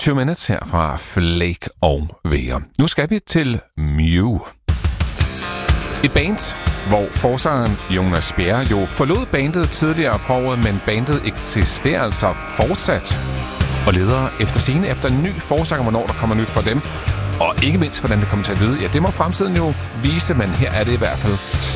2 Minutes her fra Flake og Weir. Nu skal vi til Mew. Et band, hvor forsangeren Jonas Bjerre jo forlod bandet tidligere på året, men bandet eksisterer altså fortsat og leder efter sigende efter en ny forsanger, hvornår der kommer nyt fra dem. Og ikke mindst, hvordan det kommer til at lyde. Ja, det må fremtiden jo vise, men her er det i hvert fald